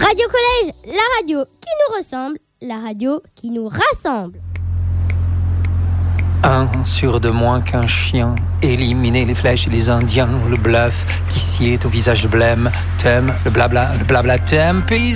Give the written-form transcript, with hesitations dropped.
Radio Collège, la radio qui nous ressemble, la radio qui nous rassemble. Un sur de moins qu'un chien, éliminer les flèches et les indiens, le bluff qui sied au visage blême, thème, le blabla thème, paysan.